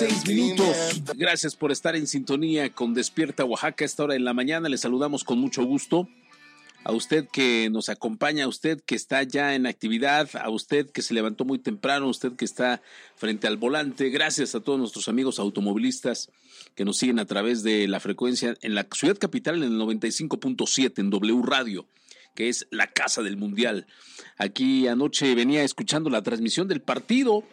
6 minutos. Gracias por estar en sintonía con Despierta Oaxaca a esta hora en la mañana. Les saludamos con mucho gusto. A usted que nos acompaña, a usted que está ya en actividad, a usted que se levantó muy temprano, a usted que está frente al volante. Gracias a todos nuestros amigos automovilistas que nos siguen a través de la frecuencia en la ciudad capital en el 95.7 en W Radio, que es la casa del mundial. Aquí anoche venía escuchando la transmisión del partido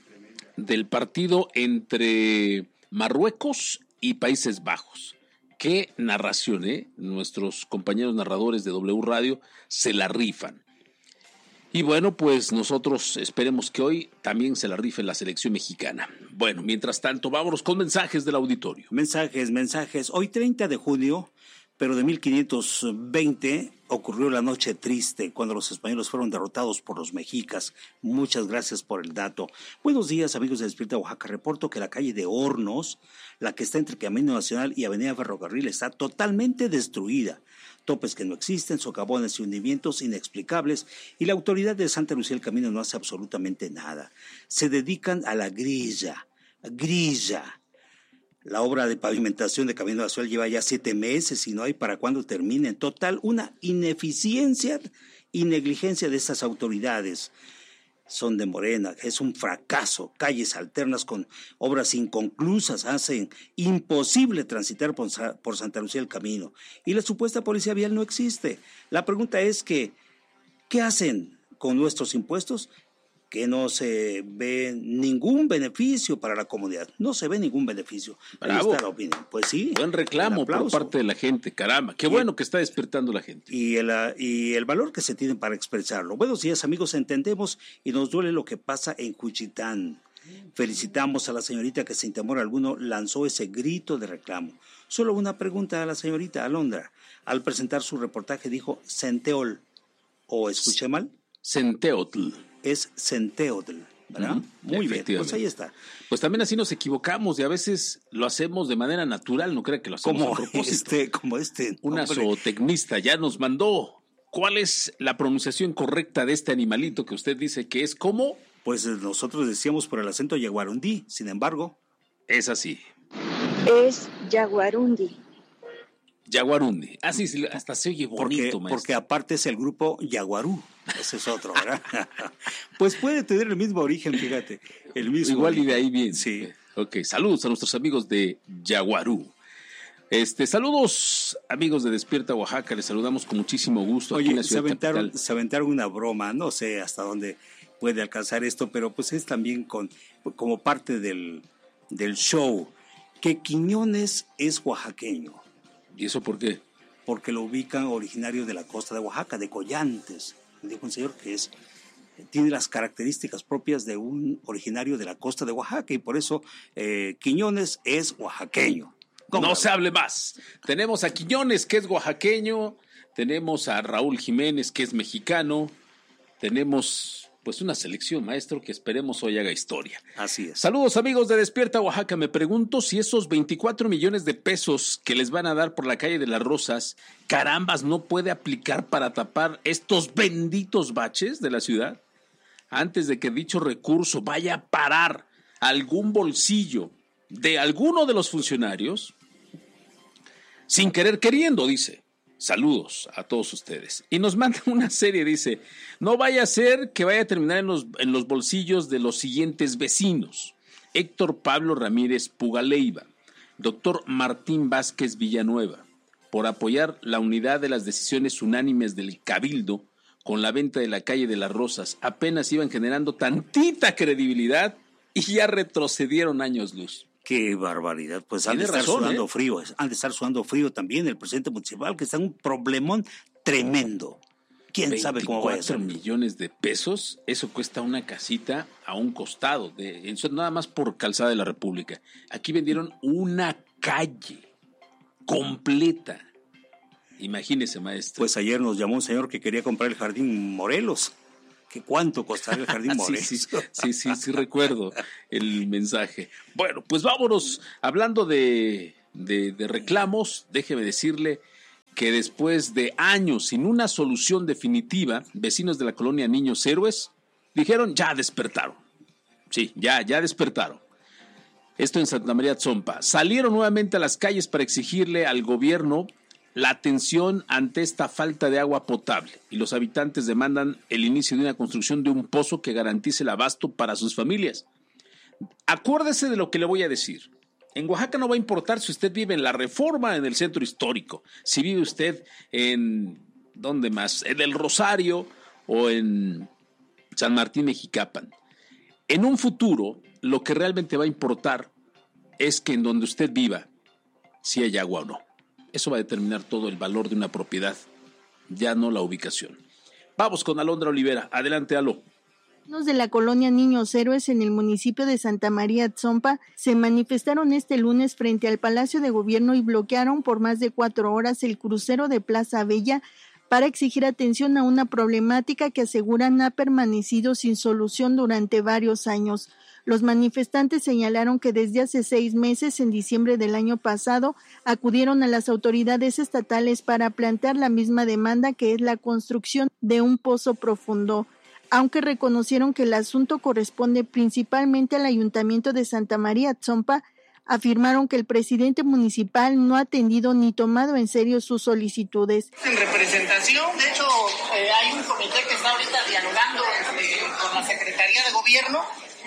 entre Marruecos y Países Bajos. Qué narración, nuestros compañeros narradores de W Radio se la rifan. Y bueno, pues nosotros esperemos que hoy también se la rife la selección mexicana. Bueno, mientras tanto, vámonos con mensajes del auditorio. Mensajes. Hoy 30 de junio, pero de 1520, ocurrió la noche triste cuando los españoles fueron derrotados por los mexicas. Muchas gracias por el dato. Buenos días, amigos de Despierta Oaxaca. Reporto que la calle de Hornos, la que está entre Camino Nacional y Avenida Ferrocarril, está totalmente destruida. Topes que no existen, socavones y hundimientos inexplicables, y la autoridad de Santa Lucía del Camino no hace absolutamente nada. Se dedican a la grilla. La obra de pavimentación de Camino Nacional lleva ya 7 meses y no hay para cuándo termine. En total, una ineficiencia y negligencia de estas autoridades. Son de Morena, es un fracaso. Calles alternas con obras inconclusas hacen imposible transitar por Santa Lucía del Camino. Y la supuesta policía vial no existe. La pregunta es que, ¿qué hacen con nuestros impuestos? Que no se ve ningún beneficio para la comunidad. No se ve ningún beneficio. Bravo. Ahí está la opinión. Pues sí. Buen reclamo por parte de la gente, caramba. Qué bueno que está despertando la gente. Y el valor que se tiene para expresarlo. Buenos días, amigos. Entendemos y nos duele lo que pasa en Juchitán. Felicitamos a la señorita que sin temor alguno lanzó ese grito de reclamo. Solo una pregunta a la señorita Alondra. Al presentar su reportaje dijo Centeol. ¿O escuché mal? Centeotl. Es Centeotl, ¿verdad? Muy bien, pues ahí está. Pues también así nos equivocamos y a veces lo hacemos de manera natural, no crea que lo hacemos a propósito. Una zootecnista ya nos mandó. ¿Cuál es la pronunciación correcta de este animalito que usted dice que es como? Pues nosotros decíamos por el acento yaguarundí, sin embargo. Es así. Es yaguarundi. Yaguarundi. Así hasta se oye bonito, maestro. Porque aparte es el grupo Yaguarú. Ese es otro, ¿verdad? Pues puede tener el mismo origen, fíjate. El mismo Igual origen. Y de ahí bien. Sí. Ok, saludos a nuestros amigos de Yaguarú. Saludos, amigos de Despierta Oaxaca. Les saludamos con muchísimo gusto. Oye, aquí en la ciudad se aventaron una broma. No sé hasta dónde puede alcanzar esto, pero pues es también como parte del show. Que Quiñones es oaxaqueño. ¿Y eso por qué? Porque lo ubican originario de la costa de Oaxaca, de Collantes. Dijo un señor que tiene las características propias de un originario de la costa de Oaxaca y por eso Quiñones es oaxaqueño. No se hable más. Tenemos a Quiñones, que es oaxaqueño, tenemos a Raúl Jiménez, que es mexicano, tenemos pues una selección, maestro, que esperemos hoy haga historia. Así es. Saludos, amigos de Despierta Oaxaca. Me pregunto si esos 24 millones de pesos que les van a dar por la calle de las Rosas, carambas, no puede aplicar para tapar estos benditos baches de la ciudad, antes de que dicho recurso vaya a parar algún bolsillo de alguno de los funcionarios, sin querer queriendo, dice. Saludos a todos ustedes. Y nos manda una serie, dice, no vaya a ser que vaya a terminar en los bolsillos de los siguientes vecinos. Héctor Pablo Ramírez Pugaleiva, doctor Martín Vázquez Villanueva, por apoyar la unidad de las decisiones unánimes del Cabildo con la venta de la calle de las Rosas. Apenas iban generando tantita credibilidad y ya retrocedieron años luz. Qué barbaridad, pues han de estar sudando frío, han de estar sudando frío también el presidente municipal, que está en un problemón tremendo. ¿Quién sabe cómo va a ser? 24 millones de pesos, eso cuesta una casita a un costado, eso nada más por Calzada de la República. Aquí vendieron una calle completa. Imagínese, maestro. Pues ayer nos llamó un señor que quería comprar el Jardín Morelos. ¿Que cuánto costará el Jardín Morelos? Sí, recuerdo el mensaje. Bueno, pues vámonos. Hablando de reclamos, déjeme decirle que después de años sin una solución definitiva, vecinos de la colonia Niños Héroes dijeron, ya despertaron. Sí, ya despertaron. Esto en Santa María Tzompa. Salieron nuevamente a las calles para exigirle al gobierno la atención ante esta falta de agua potable, y los habitantes demandan el inicio de una construcción de un pozo que garantice el abasto para sus familias. Acuérdese de lo que le voy a decir. En Oaxaca no va a importar si usted vive en La Reforma, en el centro histórico, si vive usted en, ¿dónde más? En El Rosario o en San Martín Mexicapan. En un futuro, lo que realmente va a importar es que en donde usted viva, si hay agua o no. Eso va a determinar todo el valor de una propiedad, ya no la ubicación. Vamos con Alondra Olivera. Adelante, Alo. De la colonia Niños Héroes en el municipio de Santa María Tzompa se manifestaron este lunes frente al Palacio de Gobierno y bloquearon por más de 4 horas el crucero de Plaza Bella para exigir atención a una problemática que aseguran ha permanecido sin solución durante varios años. Los manifestantes señalaron que desde hace 6 meses, en diciembre del año pasado, acudieron a las autoridades estatales para plantear la misma demanda, que es la construcción de un pozo profundo. Aunque reconocieron que el asunto corresponde principalmente al Ayuntamiento de Santa María Tzompa, afirmaron que el presidente municipal no ha atendido ni tomado en serio sus solicitudes. En representación, de hecho, hay un comité que está ahorita dialogando con la Secretaría de Gobierno,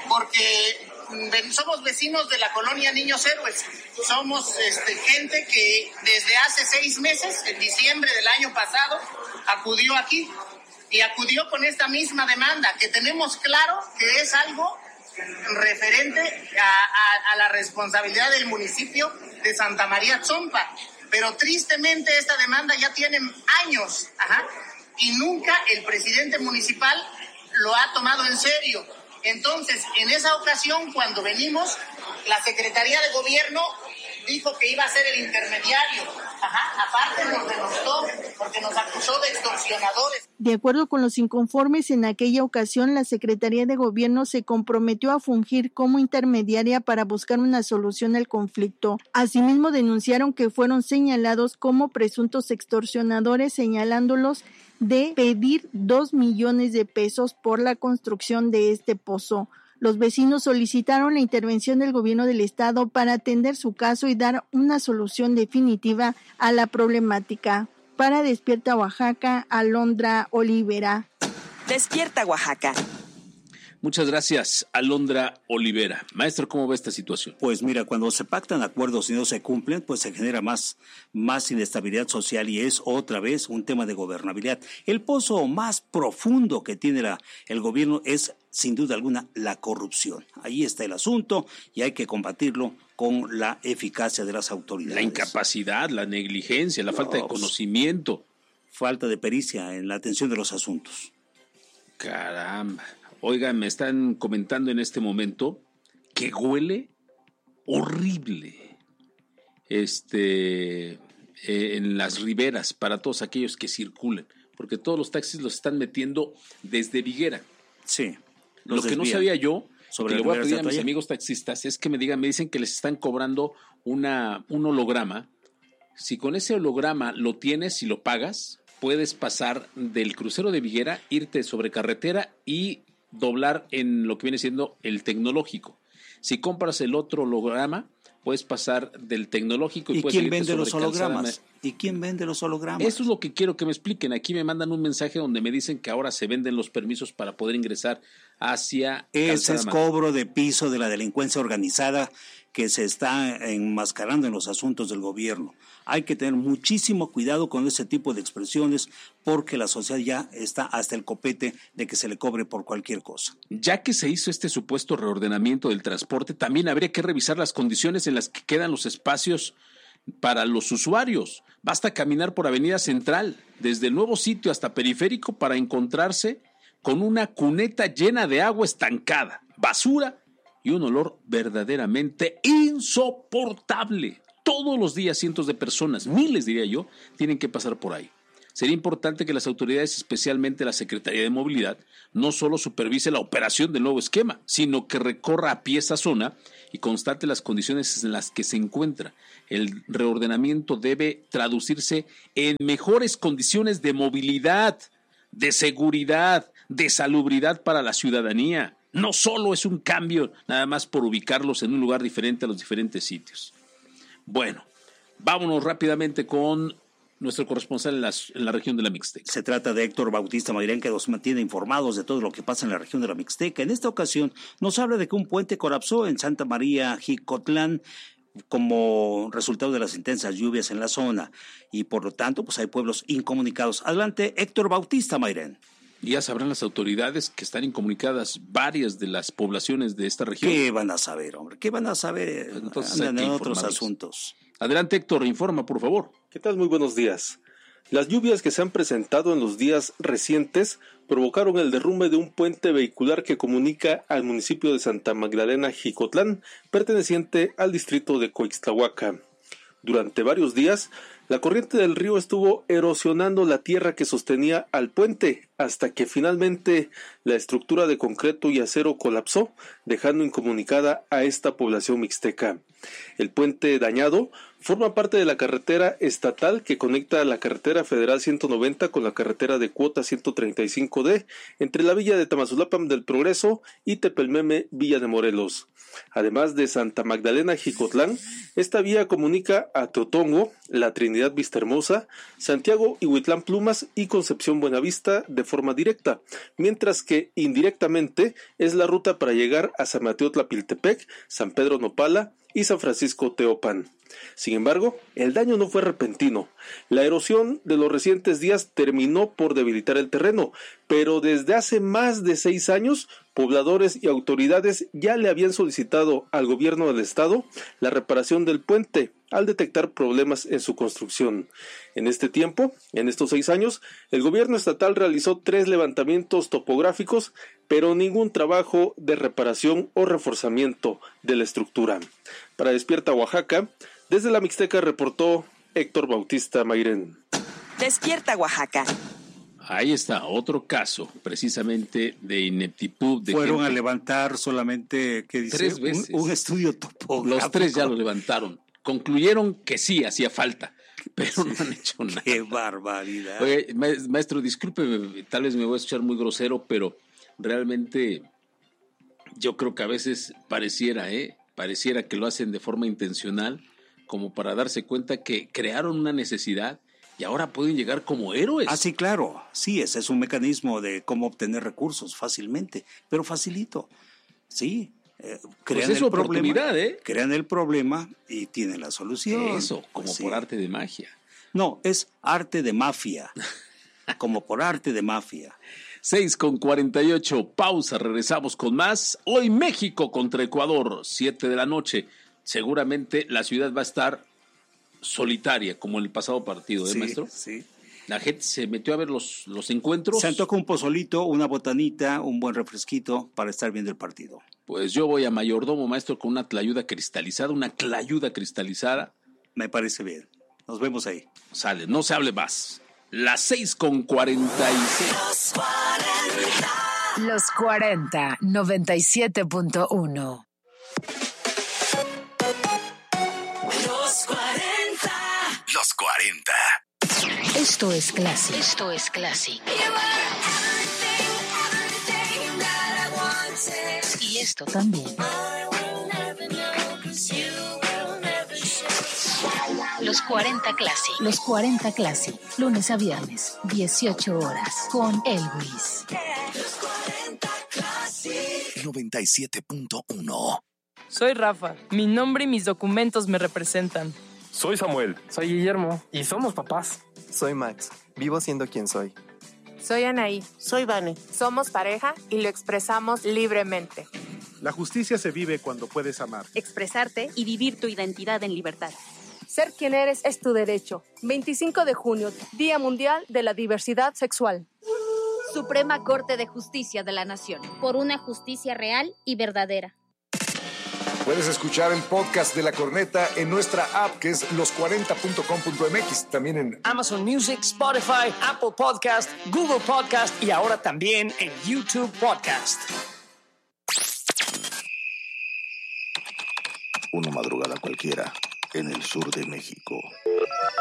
porque somos vecinos de la colonia Niños Héroes. Somos gente que desde hace 6 meses, en diciembre del año pasado, acudió aquí y acudió con esta misma demanda, que tenemos claro que es algo referente a la responsabilidad del municipio de Santa María Tzompa. Pero tristemente esta demanda ya tiene años, y nunca el presidente municipal lo ha tomado en serio. Entonces, en esa ocasión, cuando venimos, la Secretaría de Gobierno dijo que iba a ser el intermediario. Aparte nos denostó porque nos acusó de extorsionadores. De acuerdo con los inconformes, en aquella ocasión la Secretaría de Gobierno se comprometió a fungir como intermediaria para buscar una solución al conflicto. Asimismo, denunciaron que fueron señalados como presuntos extorsionadores, señalándolos de pedir 2 millones de pesos por la construcción de este pozo. Los vecinos solicitaron la intervención del gobierno del estado para atender su caso y dar una solución definitiva a la problemática. Para Despierta Oaxaca, Alondra Olivera. Despierta Oaxaca. Muchas gracias, Alondra Olivera. Maestro, ¿cómo ve esta situación? Pues mira, cuando se pactan acuerdos y no se cumplen, pues se genera más inestabilidad social y es otra vez un tema de gobernabilidad. El pozo más profundo que tiene el gobierno es, sin duda alguna, la corrupción. Ahí está el asunto y hay que combatirlo con la eficacia de las autoridades. La incapacidad, la negligencia, la falta de conocimiento. Falta de pericia en la atención de los asuntos. Caramba. Oigan, me están comentando en este momento que huele horrible en las riberas para todos aquellos que circulan, porque todos los taxis los están metiendo desde Viguera. Sí. Lo que no sabía yo, sobre que le voy a pedir a mis amigos taxistas, es que me dicen que les están cobrando un holograma. Si con ese holograma lo tienes y lo pagas, puedes pasar del crucero de Viguera, irte sobre carretera y doblar en lo que viene siendo el tecnológico. Si compras el otro holograma, puedes pasar del tecnológico y puedes ¿quién vende los hologramas? ¿Y quién vende los hologramas? Eso es lo que quiero que me expliquen. Aquí me mandan un mensaje donde me dicen que ahora se venden los permisos para poder ingresar hacia Ese es cobro de piso de la delincuencia organizada que se está enmascarando en los asuntos del gobierno. Hay que tener muchísimo cuidado con ese tipo de expresiones porque la sociedad ya está hasta el copete de que se le cobre por cualquier cosa. Ya que se hizo este supuesto reordenamiento del transporte, también habría que revisar las condiciones en las que quedan los espacios para los usuarios. Basta caminar por Avenida Central, desde el Nuevo Sitio hasta Periférico, para encontrarse con una cuneta llena de agua estancada, basura y un olor verdaderamente insoportable. Todos los días cientos de personas, miles diría yo, tienen que pasar por ahí. Sería importante que las autoridades, especialmente la Secretaría de Movilidad, no solo supervise la operación del nuevo esquema, sino que recorra a pie esa zona y constate las condiciones en las que se encuentra. El reordenamiento debe traducirse en mejores condiciones de movilidad, de seguridad, de salubridad para la ciudadanía. No solo es un cambio nada más por ubicarlos en un lugar diferente a los diferentes sitios. Bueno, vámonos rápidamente con nuestro corresponsal en la región de la Mixteca. Se trata de Héctor Bautista Mayrén, que nos mantiene informados de todo lo que pasa en la región de la Mixteca. En esta ocasión nos habla de que un puente colapsó en Santa María Jicotlán como resultado de las intensas lluvias en la zona y por lo tanto pues hay pueblos incomunicados. Adelante, Héctor Bautista Mayrén. Ya sabrán las autoridades que están incomunicadas varias de las poblaciones de esta región. ¿Qué van a saber, hombre? ¿Qué van a saber? Entonces andan en otros asuntos. Adelante, Héctor, informa, por favor. ¿Qué tal? Muy buenos días. Las lluvias que se han presentado en los días recientes provocaron el derrumbe de un puente vehicular que comunica al municipio de Santa Magdalena Jicotlán, perteneciente al distrito de Coixtlahuaca. Durante varios días, la corriente del río estuvo erosionando la tierra que sostenía al puente, hasta que finalmente la estructura de concreto y acero colapsó, dejando incomunicada a esta población mixteca. El puente dañado forma parte de la carretera estatal que conecta la carretera federal 190 con la carretera de cuota 135D entre la villa de Tamazulapan del Progreso y Tepelmeme, Villa de Morelos. Además de Santa Magdalena Jicotlán, esta vía comunica a Teotongo, La Trinidad Vistahermosa, Santiago Ihuitlán Plumas y Concepción Buenavista de forma directa, mientras que indirectamente es la ruta para llegar a San Mateo Tlapiltepec, San Pedro Nopala y San Francisco Teopan. Sin embargo, el daño no fue repentino. La erosión de los recientes días terminó por debilitar el terreno, pero desde hace más de 6 años, pobladores y autoridades ya le habían solicitado al gobierno del estado la reparación del puente al detectar problemas en su construcción. En este tiempo, en estos 6 años, el gobierno estatal realizó 3 levantamientos topográficos, pero ningún trabajo de reparación o reforzamiento de la estructura. Para Despierta Oaxaca, desde la Mixteca reportó Héctor Bautista Mayrén. Despierta Oaxaca. Ahí está, otro caso, precisamente de ineptitud. Fueron a levantar solamente, ¿qué dice? 3 veces. Un estudio topográfico. Los 3 ya lo levantaron. Concluyeron que sí, hacía falta, pero no han hecho nada. ¡Qué barbaridad! Oye, maestro, discúlpeme, tal vez me voy a escuchar muy grosero, pero realmente yo creo que a veces pareciera que lo hacen de forma intencional, como para darse cuenta que crearon una necesidad y ahora pueden llegar como héroes. Ah, sí, claro. Sí, ese es un mecanismo de cómo obtener recursos fácilmente, pero facilito. Sí. Crean pues es el oportunidad, problema, crean el problema y tienen la solución. Eso, como pues por arte de magia. No, es arte de mafia. Como por arte de mafia. 6:48, pausa, regresamos con más. Hoy México contra Ecuador, 7 de la noche. Seguramente la ciudad va a estar solitaria, como en el pasado partido, sí, maestro? Sí. La gente se metió a ver los encuentros. Se antoja un pozolito, una botanita, un buen refresquito para estar viendo el partido. Pues yo voy a Mayordomo, maestro, con una clayuda cristalizada, Me parece bien. Nos vemos ahí. Sale, no se hable más. Las 6:46. Los 40, 97.1. Los 40. Esto es Classic. Esto es Classic. Y esto también. Los 40 Classic. Los 40 Classic. Lunes a viernes, 18 horas. Con Elvis. 97.1. Soy Rafa. Mi nombre y mis documentos me representan. Soy Samuel. Soy Guillermo. Y somos papás. Soy Max. Vivo siendo quien soy. Soy Anaí. Soy Vane. Somos pareja y lo expresamos libremente. La justicia se vive cuando puedes amar. Expresarte y vivir tu identidad en libertad. Ser quien eres es tu derecho. 25 de junio, Día Mundial de la Diversidad Sexual. Suprema Corte de Justicia de la Nación. Por una justicia real y verdadera. Puedes escuchar el podcast de La Corneta en nuestra app, que es los40.com.mx. También en Amazon Music, Spotify, Apple Podcast, Google Podcast y ahora también en YouTube Podcast. Una madrugada cualquiera en el sur de México.